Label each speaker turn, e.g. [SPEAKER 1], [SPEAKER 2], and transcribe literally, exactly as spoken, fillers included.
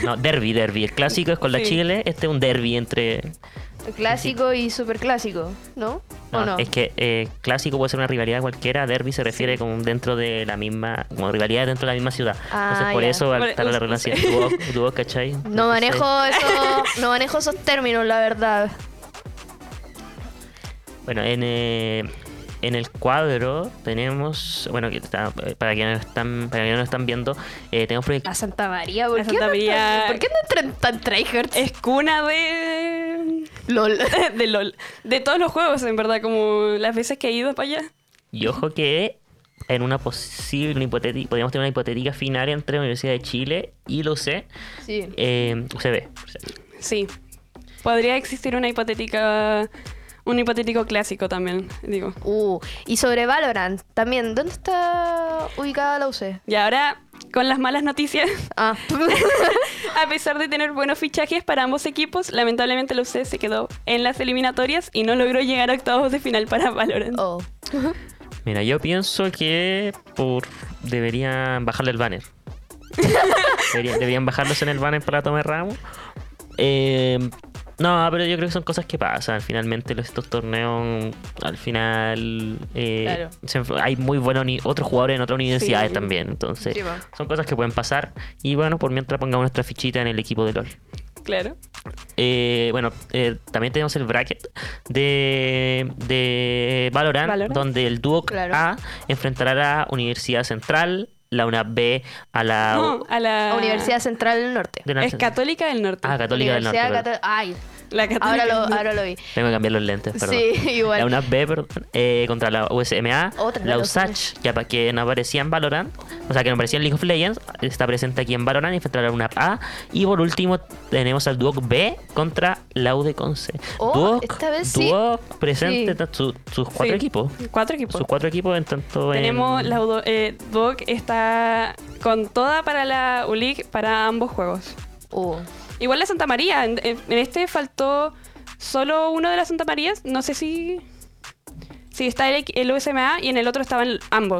[SPEAKER 1] No, derby, derby. El clásico es con la
[SPEAKER 2] Sí.
[SPEAKER 1] Chile, este es un derby entre...
[SPEAKER 3] Clásico y super clásico, ¿no? ¿O
[SPEAKER 1] No,
[SPEAKER 3] no?
[SPEAKER 1] es que eh, clásico puede ser una rivalidad cualquiera, derby se refiere como dentro de la misma, como rivalidad dentro de la misma ciudad.
[SPEAKER 3] Ah,
[SPEAKER 1] Entonces por
[SPEAKER 3] ya.
[SPEAKER 1] eso al
[SPEAKER 2] Por-
[SPEAKER 1] estar la
[SPEAKER 2] us-
[SPEAKER 1] relación,
[SPEAKER 2] sí.
[SPEAKER 1] tu voz, tu voz, ¿cachai?
[SPEAKER 3] No
[SPEAKER 1] Entonces,
[SPEAKER 3] manejo eso, no manejo esos términos, la verdad.
[SPEAKER 1] Bueno, en, eh, en el cuadro tenemos, bueno, que está, eh, para quienes no están, para quienes no están viendo, eh, tenemos proyectos.
[SPEAKER 3] La Santa María, ¿por
[SPEAKER 2] La
[SPEAKER 3] qué
[SPEAKER 2] Santa
[SPEAKER 3] andan
[SPEAKER 2] María-
[SPEAKER 3] tan- ¿por qué andan tan, tan tryhards?
[SPEAKER 2] Es cuna de...
[SPEAKER 3] LOL.
[SPEAKER 2] de LOL. De todos los juegos, en verdad, como las veces que he ido para allá.
[SPEAKER 1] Y ojo que en una posible, una hipotética, podríamos tener una hipotética final entre la Universidad de Chile y la U C,
[SPEAKER 3] Sí.
[SPEAKER 1] eh, U C B.
[SPEAKER 2] Sí. Podría existir una hipotética... Un hipotético clásico también, digo.
[SPEAKER 3] Uh, y sobre Valorant, también, ¿dónde está ubicada la U C?
[SPEAKER 2] Y ahora, con las malas noticias,
[SPEAKER 3] Ah,
[SPEAKER 2] a pesar de tener buenos fichajes para ambos equipos, lamentablemente la U C se quedó en las eliminatorias y no logró llegar a octavos de final para Valorant.
[SPEAKER 3] oh.
[SPEAKER 1] Mira, yo pienso que por deberían bajarle el banner. Deberían, deberían bajarlos en el banner para tomar ramo. Eh, no, pero yo creo que son cosas que pasan. Finalmente los- estos torneos, al final, eh,
[SPEAKER 3] Claro.
[SPEAKER 1] se enf- hay muy buenos uni- otros jugadores en otras universidades
[SPEAKER 2] Sí.
[SPEAKER 1] también. Entonces,
[SPEAKER 3] Sí, va.
[SPEAKER 1] son cosas que pueden pasar. Y bueno, por mientras pongamos nuestra fichita en el equipo de LOL.
[SPEAKER 2] Claro.
[SPEAKER 1] Eh, bueno, eh, también tenemos el bracket de, de Valorant,
[SPEAKER 2] Valorant.
[SPEAKER 1] donde el dúo
[SPEAKER 3] Claro.
[SPEAKER 1] A enfrentará a la Universidad Central, la UNAP B a la
[SPEAKER 2] No, a la...
[SPEAKER 3] Universidad Central del Norte.
[SPEAKER 1] de la-
[SPEAKER 2] Es Católica del Norte.
[SPEAKER 1] Ah, Católica del Norte.
[SPEAKER 3] Universidad
[SPEAKER 1] perdón.
[SPEAKER 3] Cató- Ay,
[SPEAKER 2] La Católica
[SPEAKER 3] ahora lo,
[SPEAKER 2] del Norte.
[SPEAKER 3] ahora lo vi.
[SPEAKER 1] Tengo que cambiar los lentes, perdón.
[SPEAKER 3] Sí, igual.
[SPEAKER 1] La UNAP B perdón, eh, contra la U S M A,
[SPEAKER 3] Otra,
[SPEAKER 1] la
[SPEAKER 3] la
[SPEAKER 1] U S A C, que, apa- que no aparecía en Valorant, o sea, que no aparecía en League of Legends, está presente aquí en Valorant y enfrentará a la UNAP A. Y por último, tenemos al Duoc B contra la U de Conce.
[SPEAKER 3] Oh,
[SPEAKER 1] Duoc,
[SPEAKER 3] esta vez sí.
[SPEAKER 1] Duoc presente,
[SPEAKER 3] Sí.
[SPEAKER 1] ta- su- sus cuatro
[SPEAKER 2] Sí.
[SPEAKER 1] equipos.
[SPEAKER 2] Cuatro equipos.
[SPEAKER 1] Sus cuatro equipos en tanto
[SPEAKER 2] Tenemos
[SPEAKER 1] en...
[SPEAKER 2] la Udo- eh, Duoc está con toda para la U L I C para ambos juegos.
[SPEAKER 3] Uh,
[SPEAKER 2] Igual la Santa María, en, en este faltó solo uno de las Santa Marías, no sé si... Sí, está el, el U S M A y en el otro estaban ambos.